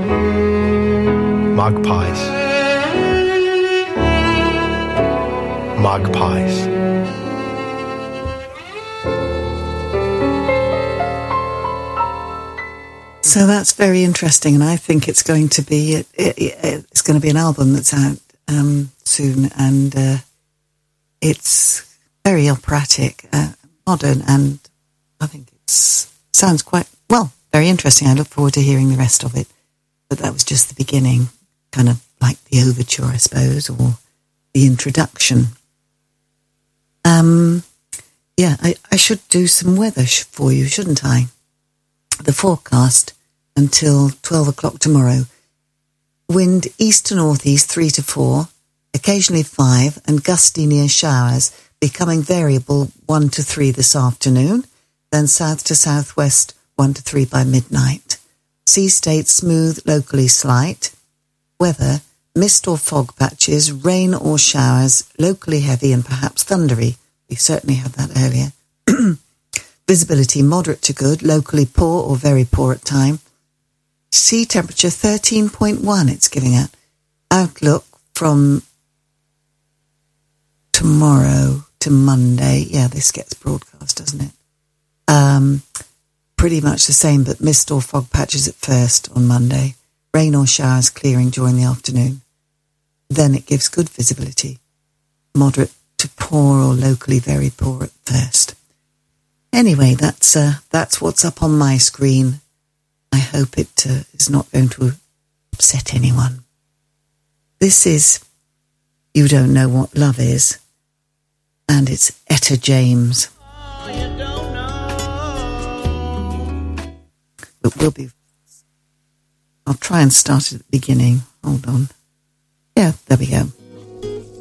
Magpies. Magpies. So that's very interesting, and I think it's going to be it's going to be an album that's out soon, and it's very operatic, modern, and I think it sounds quite very interesting. I look forward to hearing the rest of it. But that was just the beginning, kind of like the overture, I suppose, or the introduction. I should do some weather for you, shouldn't I? The forecast until 12 o'clock tomorrow. Wind east to northeast 3 to 4, occasionally 5, and gusty near showers, becoming variable 1 to 3 this afternoon, then south to southwest 1 to 3 by midnight. Sea state smooth, locally slight. Weather, mist or fog patches, rain or showers, locally heavy and perhaps thundery. We certainly had that earlier. Visibility moderate to good, locally poor or very poor at time. Sea temperature 13.1 it's giving out. Outlook from tomorrow to Monday. Yeah, this gets broadcast, doesn't it? Pretty much the same, but mist or fog patches at first on Monday. Rain or showers clearing during the afternoon. Then it gives good visibility. Moderate to poor or locally very poor at first. Anyway, that's what's up on my screen. I hope it is not going to upset anyone. This is You Don't Know What Love Is, and it's Etta James. But I'll try and start at the beginning. Hold on. Yeah, there we go.